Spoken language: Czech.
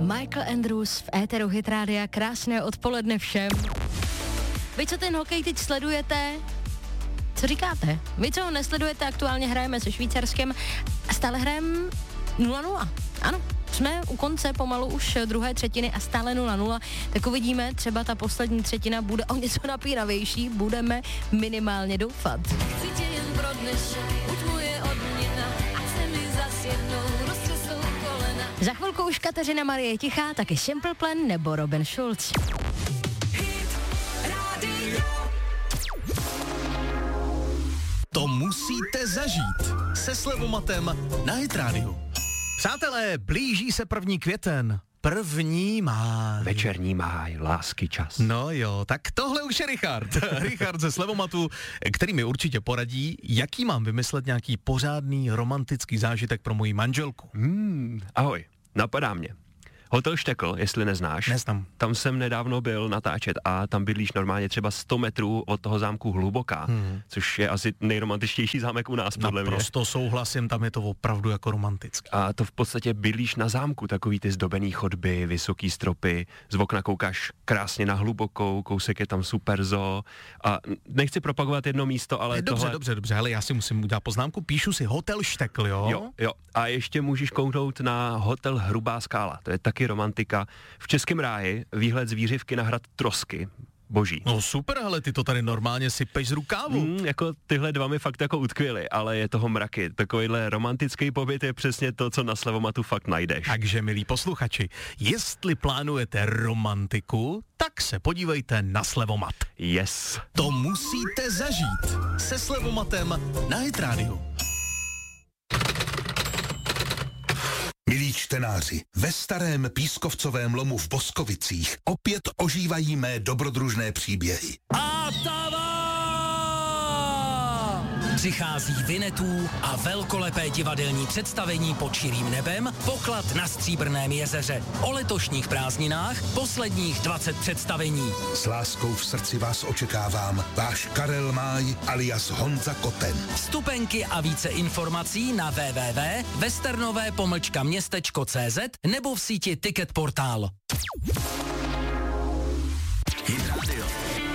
Michael Andrews v éteru Hit Rádia. Krásné odpoledne všem. Vy, co ten hokej teď sledujete, co říkáte? Vy, co ho nesledujete, aktuálně hrajeme se Švýcarskem a stále hrajeme 0-0. Ano, jsme u konce pomalu už druhé třetiny a stále 0-0, tak uvidíme, třeba ta poslední třetina bude o něco napínavější, budeme minimálně doufat. Chci tě jen pro dnešek, buď moje odměna, ať se mi zas jednou roztřesou kolena. Za chvilku už Kateřina Marie Tichá, taky Simple Plan nebo Robin Schulz. To musíte zažít se Slevomatem na Hit Radio. Přátelé, blíží se 1. květen. 1. máj. Večerní máj, lásky čas. No jo, tak tohle už je Richard. Richard ze Slevomatu, který mi určitě poradí, jaký mám vymyslet nějaký pořádný romantický zážitek pro moji manželku. Ahoj, napadá mě. Hotel Štekl, jestli neznáš. Neznám. Tam jsem nedávno byl natáčet a tam bydlíš normálně třeba 100 metrů od toho zámku Hluboká, což je asi nejromantičtější zámek u nás, podle mě. Naprosto souhlasím, tam je to opravdu jako romantické. A to v podstatě bydlíš na zámku, takový ty zdobený chodby, vysoký stropy, z okna koukáš krásně na Hlubokou, kousek je tam super zoo a nechci propagovat jedno místo, ale Dobře, ale já si musím udělat poznámku, píšu si Hotel Štekl, jo? Jo. A ještě můžeš kouknout na Hotel Hrubá Skála, to je taky romantika. V Českém ráji výhled z Vířivky na hrad Trosky. Boží. No super, ale ty to tady normálně sypeš z rukávu. Jako tyhle dva mi fakt jako utkvěly, ale je toho mraky. Takovýhle romantický pobyt je přesně to, co na Slevomatu fakt najdeš. Takže, milí posluchači, jestli plánujete romantiku, tak se podívejte na Slevomat. Yes. To musíte zažít se Slevomatem na Hit Radio. Milí čtenáři, ve starém pískovcovém lomu v Boskovicích opět ožívají mé dobrodružné příběhy. Přichází Vinetů a velkolepé divadelní představení Pod širým nebem, Poklad na Stříbrném jezeře. O letošních prázdninách posledních 20 představení. S láskou v srdci vás očekávám, váš Karel Máj alias Honza Koten. Vstupenky a více informací na www.westernové-městečko.cz nebo v síti Ticket Portál. Hit Radio.